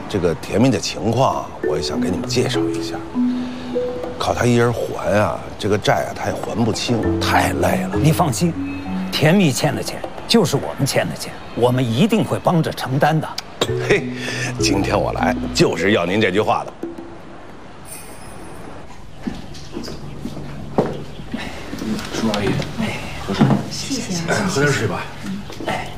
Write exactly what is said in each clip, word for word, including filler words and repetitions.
这个甜蜜的情况，我也想给你们介绍一下。靠他一人还啊，这个债啊，他也还不清，太累了。 你放心，甜蜜欠的钱就是我们欠的钱，我们一定会帮着承担的。 嘿，今天我来就是要您这句话的。 叔阿姨，哎，喝水， 谢谢。 哎，喝点水吧。 哎，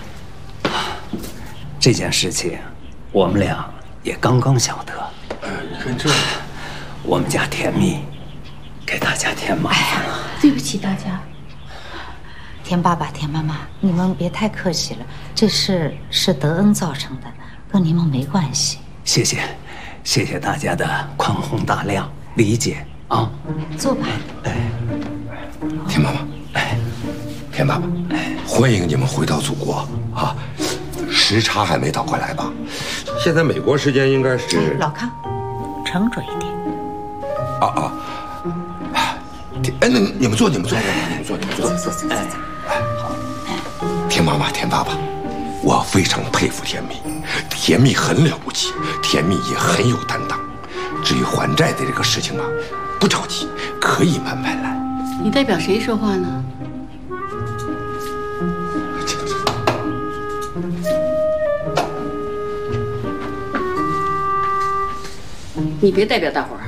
这件事情，我们俩也刚刚晓得。 哎，你看这， 我们家甜蜜给大家添麻烦了。 对不起大家。 田爸爸、田妈妈，你们别太客气了，这事是德恩造成的，跟你们没关系。 谢谢，谢谢大家的宽宏大量、理解啊！ 坐吧。 哎， 田妈妈，哎，田爸爸，哎，欢迎你们回到祖国啊！时差还没倒过来吧？现在美国时间应该是…… 老康，沉着一点。 啊啊！哎，那你们坐，你们坐，你们坐，你们坐， 坐坐坐坐。 哎，好。田妈妈，田爸爸，我非常佩服甜蜜，甜蜜很了不起，甜蜜也很有担当。至于还债的这个事情啊，不着急，可以慢慢来。 你代表谁说话呢？你别代表大伙儿。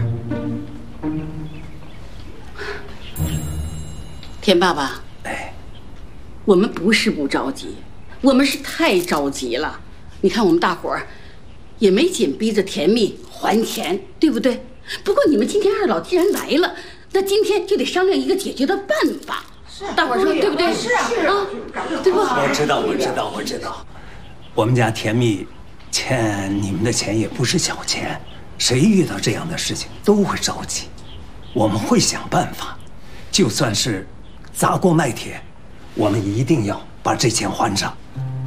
田爸爸， 哎， 我们不是不着急，我们是太着急了。你看我们大伙儿也没紧逼着甜蜜还钱，对不对？不过你们今天二老既然来了，那今天就得商量一个解决的办法。是，大伙儿说对不对？是啊，啊，对不？ 我知道，我知道，我知道。我们家甜蜜欠你们的钱也不是小钱，谁遇到这样的事情都会着急。我们会想办法，就算是砸锅卖铁，我们一定要把这钱还上。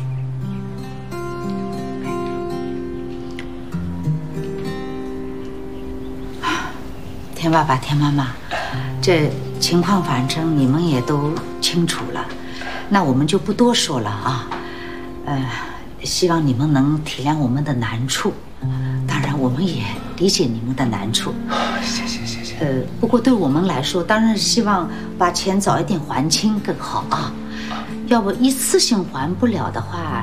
田爸爸、田妈妈，这情况反正你们也都清楚了，那我们就不多说了啊。呃，希望你们能体谅我们的难处，当然我们也理解你们的难处。 谢谢谢谢。 呃，不过对我们来说，当然希望把钱早一点还清更好啊。要不一次性还不了的话，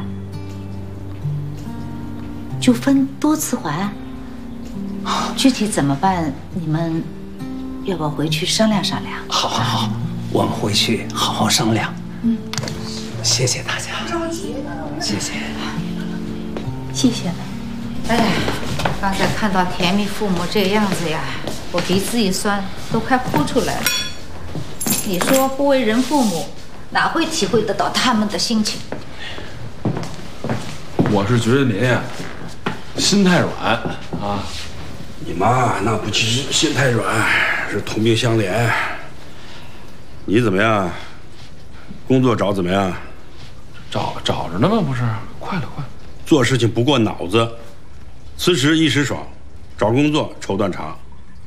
就分多次还。具体怎么办？你们要不要回去商量商量？ 好，好，好，我们回去好好商量。嗯，谢谢大家，谢谢， 谢谢了。 哎，刚才看到甜蜜父母这样子呀，我鼻子一酸，都快哭出来了。你说不为人父母，哪会体会得到他们的心情？ 我是觉得您呀，心太软啊。 你妈那不是心太软，是同病相怜。你怎么样？工作找怎么样？ 找找着呢吗？不是，快了快了。 做事情不过脑子，此时一时爽，找工作愁断肠。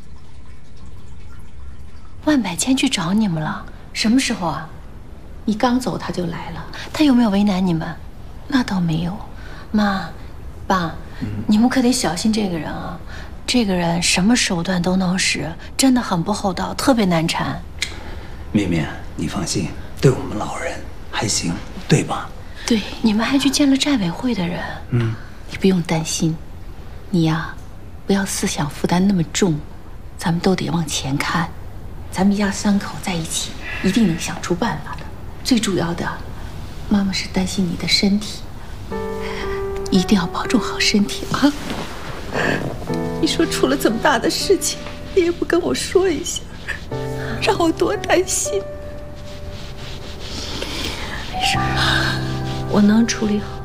万百千去找你们了，什么时候啊？你刚走他就来了，他有没有为难你们？那倒没有。妈，爸，嗯、你们可得小心这个人啊。这个人什么手段都能使，真的很不厚道，特别难缠。 绵绵，你放心，对我们老人还行，对吧？ 对，你们还去见了债委会的人。 嗯， 你不用担心，你呀，不要思想负担那么重，咱们都得往前看，咱们一家三口在一起，一定能想出办法的。最主要的，妈妈是担心你的身体，一定要保重好身体啊。你说出了这么大的事情，你也不跟我说一下，让我多担心。没事，我能处理好。